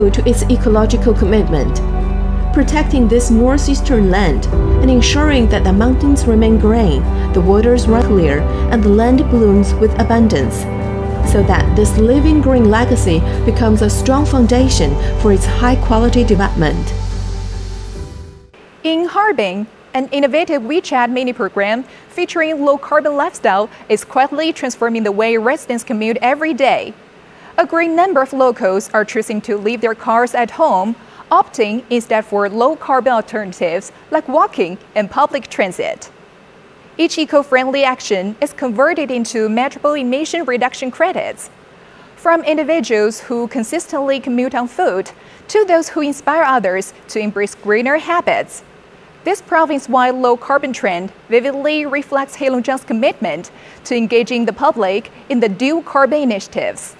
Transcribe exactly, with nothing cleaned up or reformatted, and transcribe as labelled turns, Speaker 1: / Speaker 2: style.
Speaker 1: to its ecological commitment, protecting this northeastern land and ensuring that the mountains remain green, the waters run clear, and the land blooms with abundance, so that this living green legacy becomes a strong foundation for its high-quality development.
Speaker 2: In Harbin, an innovative WeChat mini program featuring low-carbon lifestyle is quietly transforming the way residents commute every day. A great number of locals are choosing to leave their cars at home, opting instead for low-carbon alternatives like walking and public transit. Each eco-friendly action is converted into measurable emission reduction credits. From individuals who consistently commute on foot to those who inspire others to embrace greener habits, this province-wide low-carbon trend vividly reflects Heilongjiang's commitment to engaging the public in the dual carbon initiatives.